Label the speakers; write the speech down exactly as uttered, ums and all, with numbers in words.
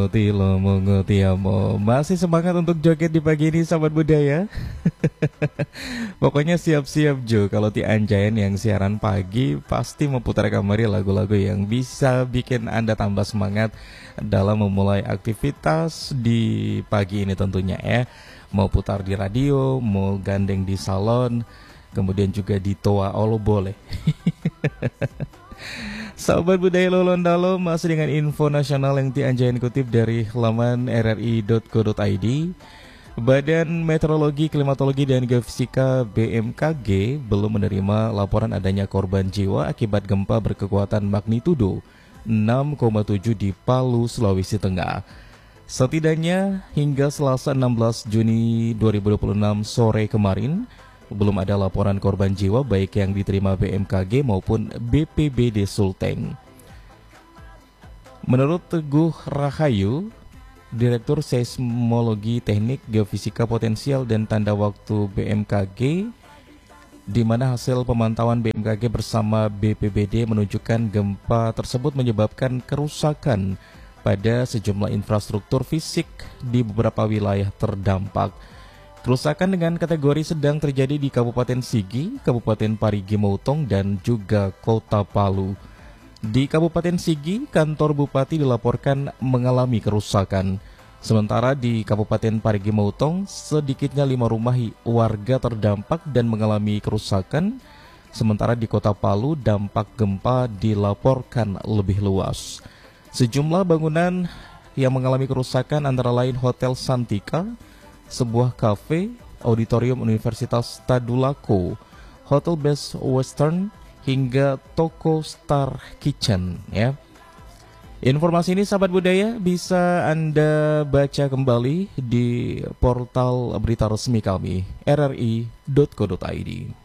Speaker 1: Tilo Mongutiamo masih semangat untuk joget di pagi ini sahabat budaya. Pokoknya siap-siap Jo, kalau Ti Anjayan yang siaran pagi pasti memutar kembali lagu-lagu yang bisa bikin Anda tambah semangat dalam memulai aktivitas di pagi ini tentunya ya. Mau putar di radio, mau gandeng di salon, kemudian juga di toa olo boleh. Sahabat budaya Lolondalo, masih dengan info nasional yang Ti Anjayan kutip dari laman r r i dot co dot i d. Badan Meteorologi, Klimatologi dan Geofisika B M K G belum menerima laporan adanya korban jiwa akibat gempa berkekuatan magnitudo enam koma tujuh di Palu, Sulawesi Tengah. Setidaknya hingga Selasa enam belas Juni dua ribu dua puluh enam sore kemarin, belum ada laporan korban jiwa baik yang diterima B M K G maupun B P B D Sulteng. Menurut Teguh Rahayu, Direktur Seismologi Teknik Geofisika Potensial dan Tanda Waktu B M K G, di mana hasil pemantauan B M K G bersama B P B D menunjukkan gempa tersebut menyebabkan kerusakan pada sejumlah infrastruktur fisik di beberapa wilayah terdampak. Kerusakan dengan kategori sedang terjadi di Kabupaten Sigi, Kabupaten Parigi Motong, dan juga Kota Palu. Di Kabupaten Sigi, kantor Bupati dilaporkan mengalami kerusakan. Sementara di Kabupaten Parigi Motong, sedikitnya lima rumah warga terdampak dan mengalami kerusakan. Sementara di Kota Palu, dampak gempa dilaporkan lebih luas. Sejumlah bangunan yang mengalami kerusakan antara lain Hotel Santika, sebuah kafe, auditorium Universitas Tadulako, Hotel Best Western, hingga toko Star Kitchen ya. Informasi ini sahabat budaya bisa Anda baca kembali di portal berita resmi kami r r i dot co dot i d.